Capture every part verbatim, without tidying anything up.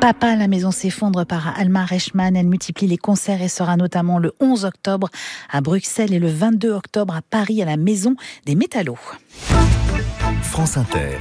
Papa, la maison s'effondre par Alma Reichmann. Elle multiplie les concerts et sera notamment le onze octobre à Bruxelles et le vingt-deux octobre à Paris à la Maison des Métallos. France Inter.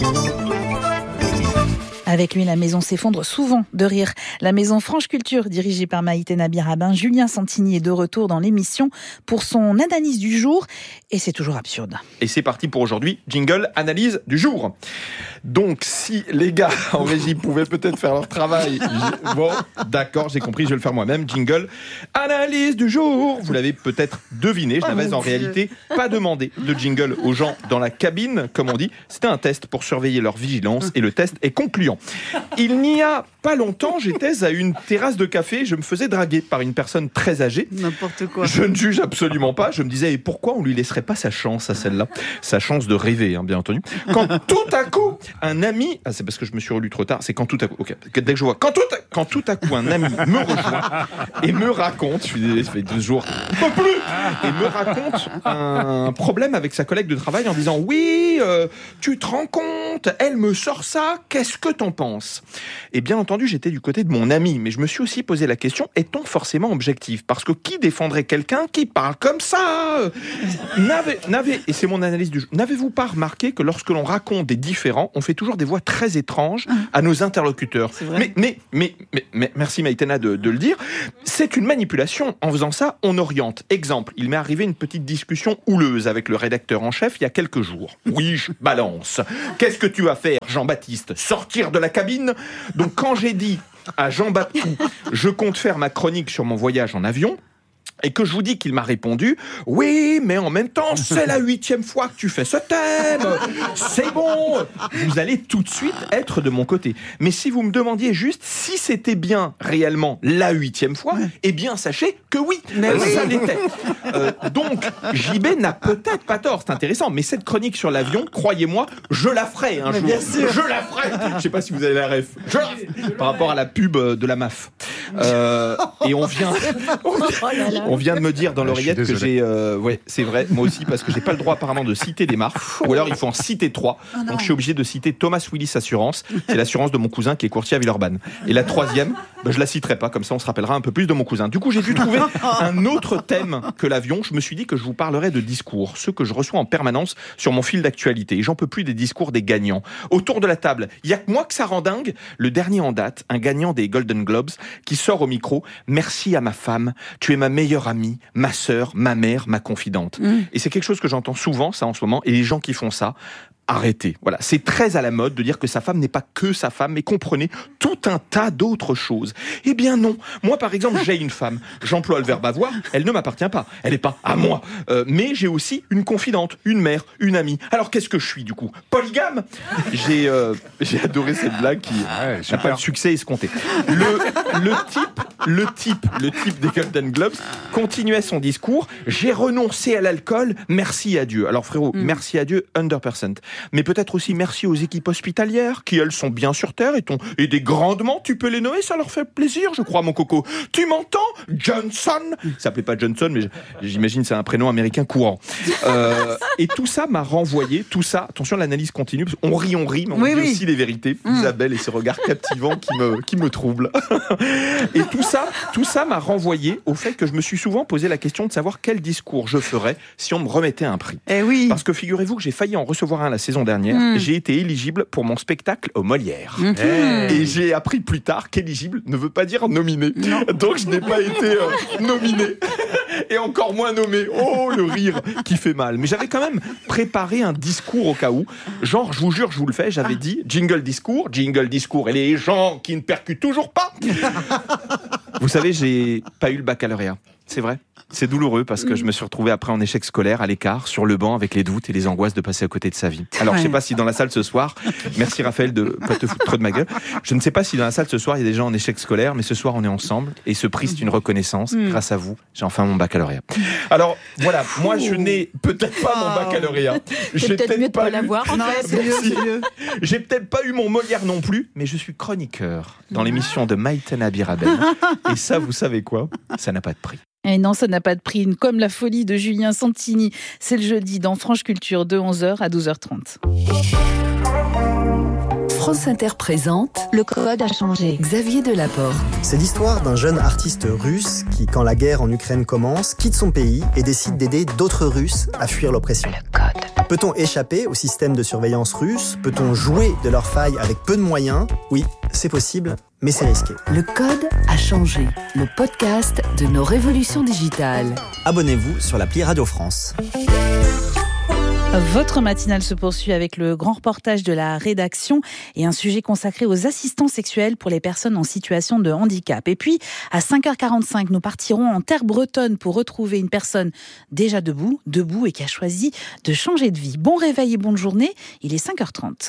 Avec lui, la maison s'effondre souvent de rire. La maison Franche Culture, dirigée par Maïté Nabir-Rabin, Julien Santini est de retour dans l'émission pour son analyse du jour. Et c'est toujours absurde. Et c'est parti pour aujourd'hui. Jingle, analyse du jour. Donc, si les gars en régie pouvaient peut-être faire leur travail. J'ai... Bon, d'accord, j'ai compris, je vais le faire moi-même. Jingle, analyse du jour. Vous l'avez peut-être deviné, je n'avais en réalité pas demandé de jingle aux gens dans la cabine, comme on dit. C'était un test pour surveiller leur vigilance et le test est concluant. Il n'y a pas longtemps, j'étais à une terrasse de café, je me faisais draguer par une personne très âgée. N'importe quoi. Je ne juge absolument pas, je me disais, et pourquoi on lui laisserait pas sa chance à celle-là? Sa chance de rêver, hein, bien entendu. Quand tout à coup, un ami, ah, c'est parce que je me suis relu trop tard, c'est quand tout à coup, ok, dès que je vois, quand tout à, quand tout à coup un ami me rejoint et me raconte, je suis désolé, ça fait deux jours, pas plus, et me raconte un problème avec sa collègue de travail en disant, oui, euh, tu te rends compte, elle me sort ça, qu'est-ce que t'en penses? Et bien entendu, j'étais du côté de mon ami, mais je me suis aussi posé la question, est-on forcément objectif? Parce que qui défendrait quelqu'un qui parle comme ça? N'avez, n'avez, et c'est mon analyse du jour, n'avez-vous pas remarqué que lorsque l'on raconte des différends, on fait toujours des voix très étranges à nos interlocuteurs? mais, mais, mais, mais, mais, merci Maïtena de, de le dire, c'est une manipulation. En faisant ça, on oriente. Exemple, il m'est arrivé une petite discussion houleuse avec le rédacteur en chef il y a quelques jours. Oui, je balance. Qu'est-ce que tu vas faire, Jean-Baptiste? Sortir de la cabine? Donc quand j'ai dit à Jean-Baptiste, je compte faire ma chronique sur mon voyage en avion, et que je vous dis qu'il m'a répondu « Oui, mais en même temps, c'est la huitième fois que tu fais ce thème, c'est bon !» Vous allez tout de suite être de mon côté. Mais si vous me demandiez juste si c'était bien réellement la huitième fois, ouais. eh bien sachez que oui, mais euh, oui. ça l'était. Euh, donc, J B n'a peut-être pas tort, c'est intéressant, mais cette chronique sur l'avion, croyez-moi, je la ferai un mais jour. Bien sûr. Je la ferai. Je sais pas si vous avez la ref. Je la ferai. Par rapport à la pub de la M A F. Euh, et on vient... On vient On vient de me dire dans l'oreillette que j'ai... Euh, ouais, c'est vrai, moi aussi, parce que j'ai pas le droit apparemment de citer des marques. Ou alors il faut en citer trois. Oh donc je suis obligé de citer Thomas Willis Assurance. C'est l'assurance de mon cousin qui est courtier à Villeurbanne. Et la troisième, ben, je la citerai pas, comme ça on se rappellera un peu plus de mon cousin. Du coup, j'ai dû trouver un autre thème que l'avion. Je me suis dit que je vous parlerais de discours, ceux que je reçois en permanence sur mon fil d'actualité. Et j'en peux plus des discours des gagnants. Autour de la table, il y a que moi que ça rend dingue. Le dernier en date, un gagnant des Golden Globes, qui sort au micro. Merci à ma femme, tu es ma meilleure amie, ma sœur, ma mère, ma confidente. Mmh. Et c'est quelque chose que j'entends souvent, ça, en ce moment. Et les gens qui font ça, arrêtez. Voilà, c'est très à la mode de dire que sa femme n'est pas que sa femme, mais comprenez tout un tas d'autres choses. Eh bien non. Moi, par exemple, j'ai une femme. J'emploie le verbe avoir. Elle ne m'appartient pas. Elle n'est pas à moi. Euh, mais j'ai aussi une confidente, une mère, une amie. Alors, qu'est-ce que je suis, du coup? Polygame? J'ai, euh, j'ai adoré cette blague qui ouais, n'a pas de succès escompté. Le, le type, le type, le type des Golden Globes continuait son discours. J'ai renoncé à l'alcool. Merci à Dieu. Alors, frérot, mm. merci à Dieu, one hundred percent. Mais peut-être aussi merci aux équipes hospitalières qui, elles, sont bien sur terre et, ton, et des grandement, tu peux les nommer, ça leur fait plaisir, je crois, mon coco. Tu m'entends? Johnson? Ça s'appelait pas Johnson, mais j'imagine c'est un prénom américain courant. Euh, et tout ça m'a renvoyé, tout ça, attention, l'analyse continue, parce qu'on rit, on rit, mais on oui, dit oui. aussi les vérités. Mmh. Isabelle et ses regards captivants qui me, qui me troublent. Et tout ça, tout ça m'a renvoyé au fait que je me suis souvent posé la question de savoir quel discours je ferais si on me remettait un prix. Eh oui. Parce que figurez-vous que j'ai failli en recevoir un la saison dernière, mmh. j'ai été éligible pour mon spectacle au Molière. Mmh. Et j'ai appris plus tard qu'éligible ne veut pas dire nominé. Non. Donc je n'ai pas été euh, nominé. Et encore moins nommé. Oh, le rire qui fait mal. Mais j'avais quand même préparé un discours au cas où. Genre, je vous jure, je vous le fais, j'avais ah. dit jingle discours, jingle discours. Et les gens qui ne percutent toujours pas. Vous savez, j'ai pas eu le baccalauréat. C'est vrai. C'est douloureux parce que je me suis retrouvé après en échec scolaire, à l'écart, sur le banc, avec les doutes et les angoisses de passer à côté de sa vie. Alors, ouais. je sais pas si dans la salle ce soir, merci Raphaël de pas te foutre trop de ma gueule, je ne sais pas si dans la salle ce soir, il y a des gens en échec scolaire, mais ce soir, on est ensemble et ce prix, c'est une reconnaissance. Mmh. Grâce à vous, j'ai enfin mon baccalauréat. Alors, voilà, moi, je n'ai peut-être pas mon baccalauréat. C'est j'ai peut-être, peut-être mieux de pas l'avoir, en fait. C'est mieux, c'est mieux. J'ai peut-être pas eu mon Molière non plus, mais je suis chroniqueur dans l'émission de Maïté Nabir-Rabin. Et ça, vous savez quoi? Ça n'a pas de prix. Et non, ça n'a pas de prix. Comme la folie de Julien Santini. C'est le jeudi dans Franche Culture de onze heures à douze heures trente. France Inter présente Le code a changé. Xavier Delaporte. C'est l'histoire d'un jeune artiste russe qui, quand la guerre en Ukraine commence, quitte son pays et décide d'aider d'autres Russes à fuir l'oppression. Le code. Peut-on échapper au système de surveillance russe ? Peut-on jouer de leurs failles avec peu de moyens ? Oui, c'est possible, mais c'est risqué. Le code a changé. Le podcast de nos révolutions digitales. Abonnez-vous sur l'appli Radio France. Votre matinale se poursuit avec le grand reportage de la rédaction et un sujet consacré aux assistants sexuels pour les personnes en situation de handicap. Et puis, à cinq heures quarante-cinq, nous partirons en terre bretonne pour retrouver une personne déjà debout, debout et qui a choisi de changer de vie. Bon réveil et bonne journée, il est cinq heures trente.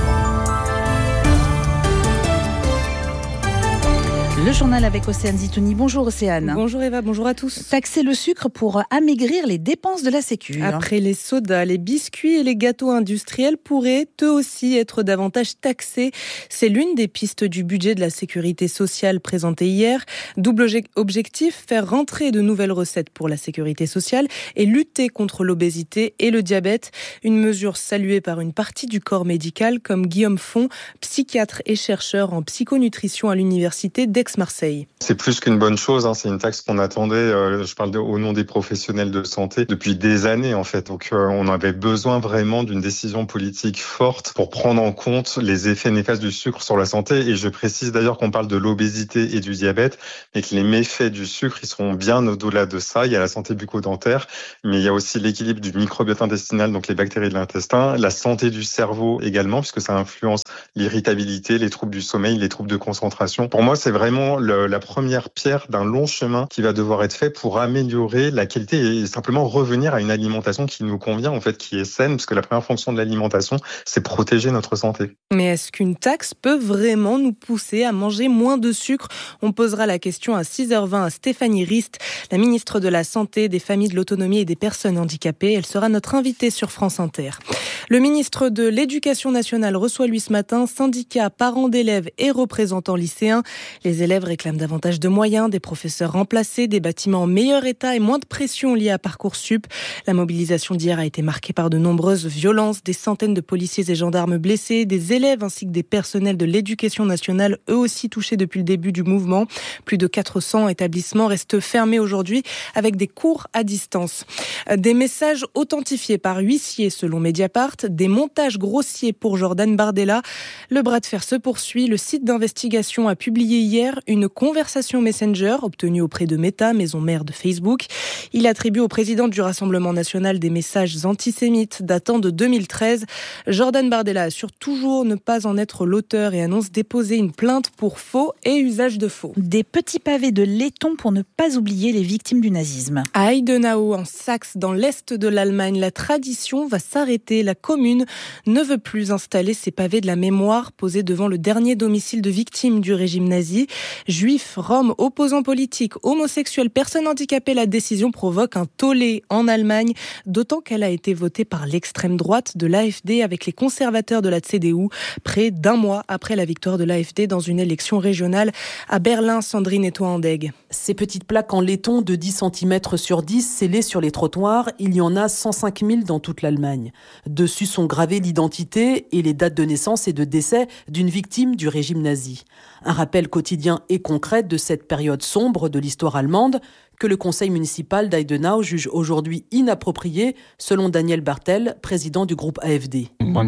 Le journal avec Océane Zitouni. Bonjour Océane. Bonjour Eva, bonjour à tous. Taxer le sucre pour amaigrir les dépenses de la Sécu. Après les sodas, les biscuits et les gâteaux industriels pourraient eux aussi être davantage taxés. C'est l'une des pistes du budget de la sécurité sociale présenté hier. Double objectif, faire rentrer de nouvelles recettes pour la sécurité sociale et lutter contre l'obésité et le diabète. Une mesure saluée par une partie du corps médical comme Guillaume Font, psychiatre et chercheur en psychonutrition à l'université d'Aix-Marseille. C'est plus qu'une bonne chose, hein. C'est une taxe qu'on attendait, euh, je parle de, au nom des professionnels de santé, depuis des années en fait. Donc euh, on avait besoin vraiment d'une décision politique forte pour prendre en compte les effets néfastes du sucre sur la santé. Et je précise d'ailleurs qu'on parle de l'obésité et du diabète, et que les méfaits du sucre, ils seront bien au-delà de ça. Il y a la santé bucco-dentaire, mais il y a aussi l'équilibre du microbiote intestinal, donc les bactéries de l'intestin, la santé du cerveau également, puisque ça influence l'irritabilité, les troubles du sommeil, les troubles de concentration. Pour moi, c'est vraiment Le, la première pierre d'un long chemin qui va devoir être fait pour améliorer la qualité et simplement revenir à une alimentation qui nous convient, en fait, qui est saine, parce que la première fonction de l'alimentation, c'est protéger notre santé. Mais est-ce qu'une taxe peut vraiment nous pousser à manger moins de sucre ? On posera la question à six heures vingt à Stéphanie Rist, la ministre de la Santé, des Familles, de l'Autonomie et des Personnes handicapées. Elle sera notre invitée sur France Inter. Le ministre de l'Éducation nationale reçoit lui ce matin syndicats, parents d'élèves et représentants lycéens. Les élèves réclament davantage de moyens, des professeurs remplacés, des bâtiments en meilleur état et moins de pression liée à Parcoursup. La mobilisation d'hier a été marquée par de nombreuses violences, des centaines de policiers et gendarmes blessés, des élèves ainsi que des personnels de l'éducation nationale, eux aussi touchés depuis le début du mouvement. Plus de quatre cents établissements restent fermés aujourd'hui avec des cours à distance. Des messages authentifiés par huissiers selon Mediapart, des montages grossiers pour Jordan Bardella. Le bras de fer se poursuit. Le site d'investigation a publié hier une conversation Messenger obtenue auprès de Meta, maison mère de Facebook. Il attribue au président du Rassemblement national des messages antisémites datant de deux mille treize. Jordan Bardella assure toujours ne pas en être l'auteur et annonce déposer une plainte pour faux et usage de faux. Des petits pavés de laiton pour ne pas oublier les victimes du nazisme. À Heidenau, en Saxe, dans l'est de l'Allemagne, la tradition va s'arrêter. La commune ne veut plus installer ces pavés de la mémoire posés devant le dernier domicile de victimes du régime nazi. Juifs, Roms, opposants politiques, homosexuels, personnes handicapées, la décision provoque un tollé en Allemagne, d'autant qu'elle a été votée par l'extrême droite de l'A F D avec les conservateurs de la C D U, près d'un mois après la victoire de l'A F D dans une élection régionale à Berlin. Sandrine Etoile-Andeg. Ces petites plaques en laiton de dix centimètres sur dix scellées sur les trottoirs, il y en a cent cinq mille dans toute l'Allemagne. Dessus sont gravées l'identité et les dates de naissance et de décès d'une victime du régime nazi. Un rappel quotidien et concret de cette période sombre de l'histoire allemande que le conseil municipal d'Eidenau juge aujourd'hui inapproprié, selon Daniel Bartel, président du groupe A F D.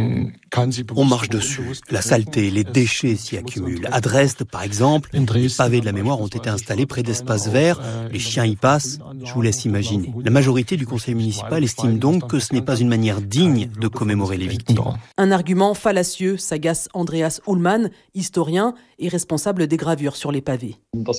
On marche dessus. La saleté, les déchets s'y accumulent. À Dresde, par exemple, les pavés de la mémoire ont été installés près d'espaces verts. Les chiens y passent. Je vous laisse imaginer. La majorité du conseil municipal estime donc que ce n'est pas une manière digne de commémorer les victimes. Un argument fallacieux, s'agace Andreas Ullmann, historien et responsable des gravures sur les pavés.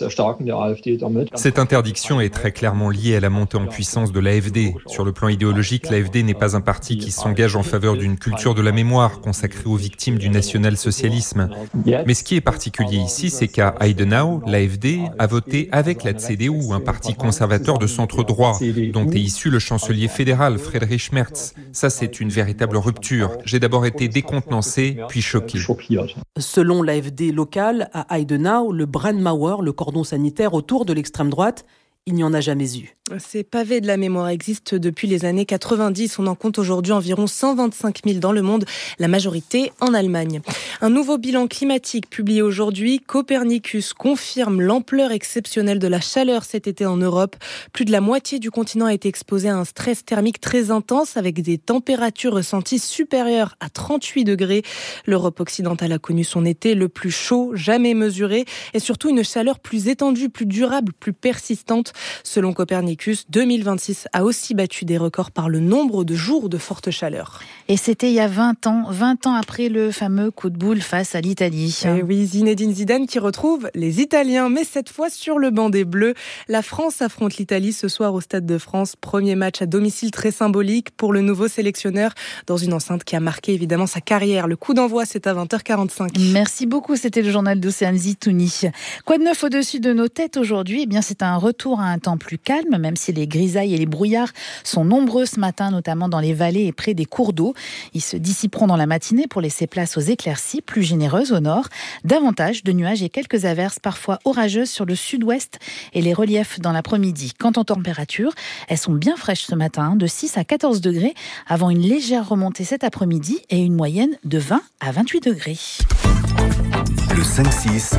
Cette interdiction est très clairement liée à la montée en puissance de l'A F D. Sur le plan idéologique, l'A F D n'est pas un parti qui s'engage en faveur d'une culture de la mémoire consacrée aux victimes du national-socialisme. Mais ce qui est particulier ici, c'est qu'à Heidenau, l'A F D a voté avec la C D U, un parti conservateur de centre-droit, dont est issu le chancelier fédéral Friedrich Merz. Ça, c'est une véritable rupture. J'ai d'abord été décontenancé, puis choqué. Selon l'A F D locale, à Heidenau, le Brandmauer, le cordon sanitaire autour de l'extrême droite, il n'y en a jamais eu. Ces pavés de la mémoire existent depuis les années quatre-vingt-dix. On en compte aujourd'hui environ cent vingt-cinq mille dans le monde, la majorité en Allemagne. Un nouveau bilan climatique publié aujourd'hui. Copernicus confirme l'ampleur exceptionnelle de la chaleur cet été en Europe. Plus de la moitié du continent a été exposé à un stress thermique très intense avec des températures ressenties supérieures à trente-huit degrés. L'Europe occidentale a connu son été le plus chaud jamais mesuré et surtout une chaleur plus étendue, plus durable, plus persistante. Selon Copernicus, deux mille vingt-six a aussi battu des records par le nombre de jours de forte chaleur. Et c'était il y a vingt ans, vingt ans après le fameux coup de boule face à l'Italie. Et oui, Zinedine Zidane qui retrouve les Italiens, mais cette fois sur le banc des Bleus. La France affronte l'Italie ce soir au Stade de France. Premier match à domicile très symbolique pour le nouveau sélectionneur dans une enceinte qui a marqué évidemment sa carrière. Le coup d'envoi, c'est à vingt heures quarante-cinq. Merci beaucoup, c'était le journal d'Océane Zitouni. Quoi de neuf au-dessus de nos têtes aujourd'hui ? Eh bien, c'est un retour à un temps plus calme, même si les grisailles et les brouillards sont nombreux ce matin, notamment dans les vallées et près des cours d'eau. Ils se dissiperont dans la matinée pour laisser place aux éclaircies plus généreuses au nord. Davantage de nuages et quelques averses parfois orageuses sur le sud-ouest et les reliefs dans l'après-midi. Quant aux températures, elles sont bien fraîches ce matin, de six à quatorze degrés, avant une légère remontée cet après-midi et une moyenne de vingt à vingt-huit degrés. Le cinq six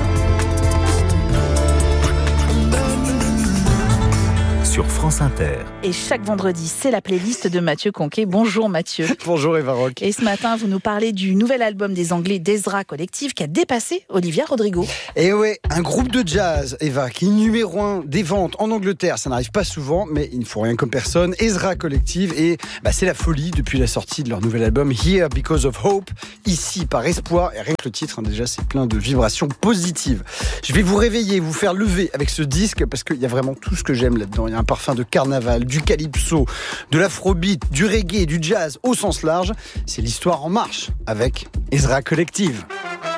sur France Inter. Et chaque vendredi, c'est la playlist de Mathieu Conquet. Bonjour Mathieu. Bonjour Eva Rock. Et ce matin, vous nous parlez du nouvel album des Anglais d'Ezra Collective qui a dépassé Olivia Rodrigo. Et ouais, un groupe de jazz, Eva, qui est numéro un des ventes en Angleterre. Ça n'arrive pas souvent, mais il ne faut rien comme personne. Ezra Collective, et bah, c'est la folie depuis la sortie de leur nouvel album Here Because of Hope, ici par espoir. Et rien que le titre, hein, déjà, c'est plein de vibrations positives. Je vais vous réveiller, vous faire lever avec ce disque parce qu'il y a vraiment tout ce que j'aime là-dedans. Il y a un parfum de carnaval, du calypso, de l'afrobeat, du reggae, du jazz au sens large. C'est l'histoire en marche avec Ezra Collective.